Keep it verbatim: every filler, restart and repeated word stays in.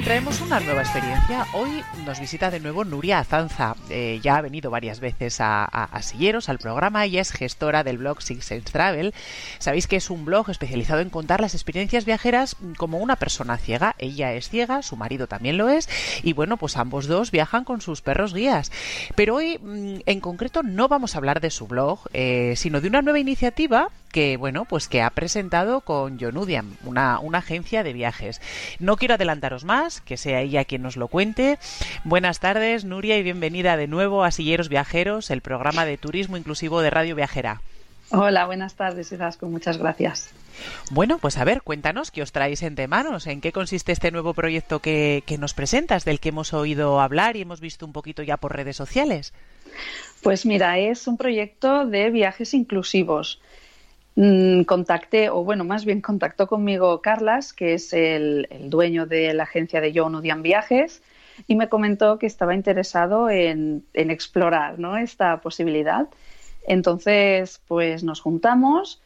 traemos una nueva experiencia. Hoy nos visita de nuevo Nuria Azanza. Eh, ya ha venido varias veces a, a, a Silleros, al programa. Ella es gestora del blog Six Sense Travel. Sabéis que es un blog especializado en contar las experiencias viajeras como una persona ciega. Ella es ciega, su marido también lo es. Y bueno, pues ambos dos viajan con sus perros guías. Pero hoy, en concreto, no vamos a hablar de su blog, eh, sino de una nueva iniciativa que, bueno, pues que ha presentado con Yonudiam, una, una agencia de viajes. No quiero adelantaros más, que sea ella quien nos lo cuente. Buenas tardes, Nuria, y bienvenida de nuevo a Silleros Viajeros, el programa de turismo inclusivo de Radio Viajera. Hola, buenas tardes, Izaskun, muchas gracias. Bueno, pues a ver, cuéntanos qué os traéis entre manos, en qué consiste este nuevo proyecto que, que nos presentas, del que hemos oído hablar y hemos visto un poquito ya por redes sociales. Pues mira, es un proyecto de viajes inclusivos. Mm, contacté, o bueno, más bien contactó conmigo Carlas, que es el, el dueño de la agencia de Yonudiam Viajes, y me comentó que estaba interesado en, en explorar, ¿no?, esta posibilidad. Entonces, pues nos juntamos